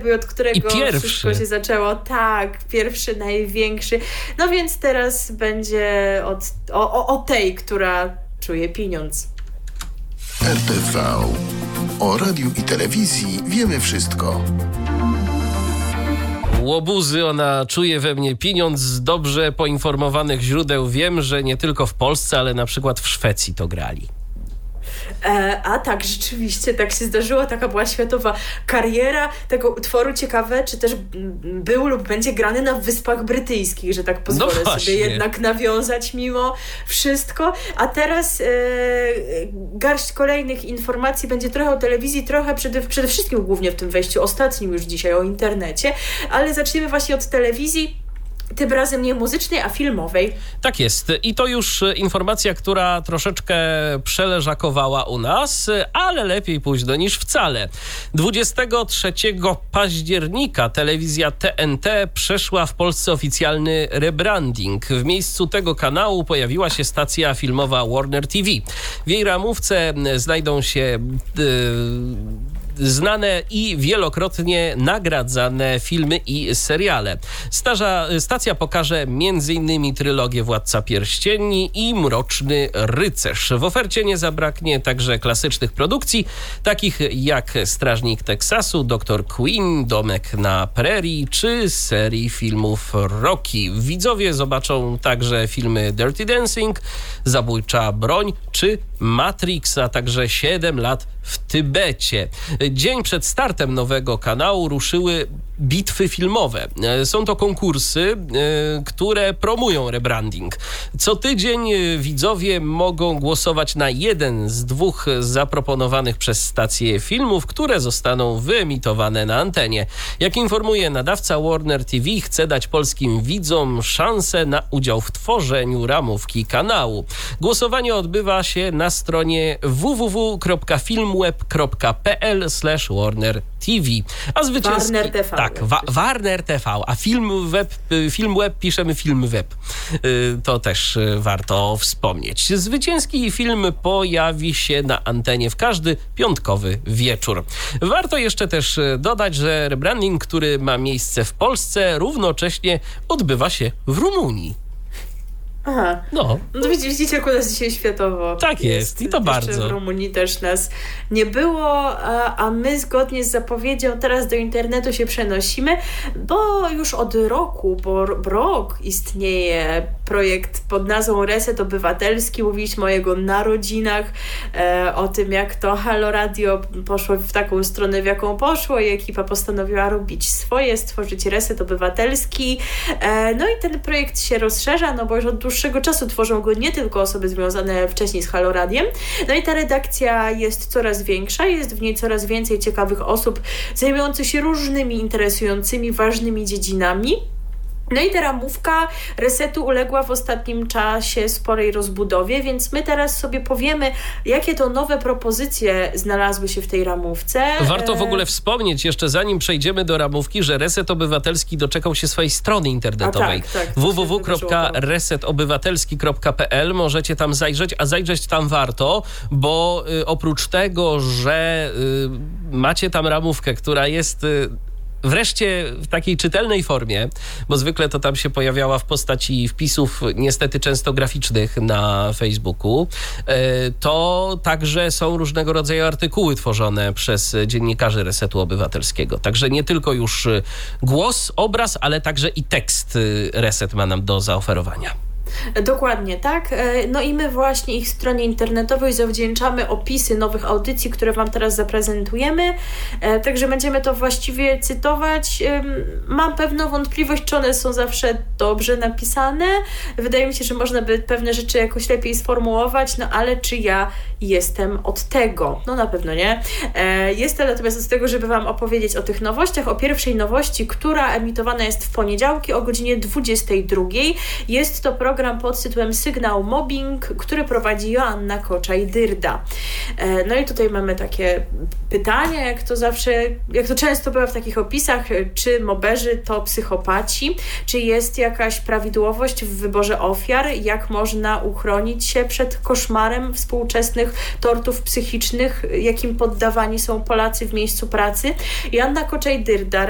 jakby od którego wszystko się zaczęło. Tak, pierwszy, największy. No więc teraz będzie o tej, która czuje pieniądz. RTV. O radiu i telewizji wiemy wszystko. Łobuzy, ona czuje we mnie pieniądz. Z dobrze poinformowanych źródeł wiem, że nie tylko w Polsce, ale na przykład w Szwecji to grali. A tak, rzeczywiście, tak się zdarzyło, taka była światowa kariera tego utworu. Ciekawe, czy też był lub będzie grany na Wyspach Brytyjskich, że tak pozwolę sobie jednak nawiązać mimo wszystko. A teraz garść kolejnych informacji, będzie trochę o telewizji, trochę przede wszystkim głównie w tym wejściu ostatnim już dzisiaj o internecie, ale zaczniemy właśnie od telewizji. Tym razem nie muzycznej, a filmowej. Tak jest. I to już informacja, która troszeczkę przeleżakowała u nas, ale lepiej późno niż wcale. 23 października telewizja TNT przeszła w Polsce oficjalny rebranding. W miejscu tego kanału pojawiła się stacja filmowa Warner TV. W jej ramówce znajdą się znane i wielokrotnie nagradzane filmy i seriale. Stacja pokaże m.in. trylogię Władca Pierścieni i Mroczny Rycerz. W ofercie nie zabraknie także klasycznych produkcji, takich jak Strażnik Teksasu, Dr. Queen, Domek na Prairie czy serii filmów Rocky. Widzowie zobaczą także filmy Dirty Dancing, Zabójcza broń czy Matrix, a także 7 lat w Tybecie. Dzień przed startem nowego kanału ruszyły bitwy filmowe. Są to konkursy, które promują rebranding. Co tydzień widzowie mogą głosować na jeden z dwóch zaproponowanych przez stację filmów, które zostaną wyemitowane na antenie. Jak informuje nadawca, Warner TV chce dać polskim widzom szansę na udział w tworzeniu ramówki kanału. Głosowanie odbywa się na stronie www.filmweb.pl/Warner TV. A zwycięski... Warner TV. Tak, Warner TV, a Filmweb piszemy Filmweb. To też warto wspomnieć. Zwycięski film pojawi się na antenie w każdy piątkowy wieczór. Warto jeszcze też dodać, że rebranding, który ma miejsce w Polsce, równocześnie odbywa się w Rumunii. Aha. No widzicie, jak u nas dzisiaj światowo. Tak jest. I to bardzo. W Rumunii też nas nie było, a my zgodnie z zapowiedzią teraz do internetu się przenosimy, bo już od roku, bo rok istnieje projekt pod nazwą Reset Obywatelski. Mówiliśmy o jego narodzinach, o tym, jak to Halo Radio poszło w taką stronę, w jaką poszło i ekipa postanowiła robić swoje, stworzyć Reset Obywatelski. No i ten projekt się rozszerza, no bo już od dłuższego czasu tworzą go nie tylko osoby związane wcześniej z Halo Radiem. No i ta redakcja jest coraz większa, jest w niej coraz więcej ciekawych osób zajmujących się różnymi interesującymi, ważnymi dziedzinami. No i ta ramówka Resetu uległa w ostatnim czasie sporej rozbudowie, więc my teraz sobie powiemy, jakie to nowe propozycje znalazły się w tej ramówce. Warto w ogóle wspomnieć, jeszcze zanim przejdziemy do ramówki, że Reset Obywatelski doczekał się swojej strony internetowej. www.resetobywatelski.pl. Możecie tam zajrzeć, a zajrzeć tam warto, bo oprócz tego, że macie tam ramówkę, która jest... wreszcie w takiej czytelnej formie, bo zwykle to tam się pojawiała w postaci wpisów niestety często graficznych na Facebooku, to także są różnego rodzaju artykuły tworzone przez dziennikarzy Resetu Obywatelskiego. Także nie tylko już głos, obraz, ale także i tekst Reset ma nam do zaoferowania. Dokładnie, tak. No i my właśnie ich stronie internetowej zawdzięczamy opisy nowych audycji, które Wam teraz zaprezentujemy. Także będziemy to właściwie cytować. Mam pewną wątpliwość, czy one są zawsze dobrze napisane. Wydaje mi się, że można by pewne rzeczy jakoś lepiej sformułować, no ale czy ja jestem od tego? No na pewno nie. Jestem natomiast od tego, żeby Wam opowiedzieć o tych nowościach. O pierwszej nowości, która emitowana jest w poniedziałki o godzinie 22. Jest to program pod tytułem Sygnał Mobbing, który prowadzi Joanna Koczaj-Dyrda. No i tutaj mamy takie pytania, jak to często bywa w takich opisach, czy mobberzy to psychopaci, czy jest jakaś prawidłowość w wyborze ofiar, jak można uchronić się przed koszmarem współczesnych tortur psychicznych, jakim poddawani są Polacy w miejscu pracy. Joanna Koczaj-Dyrda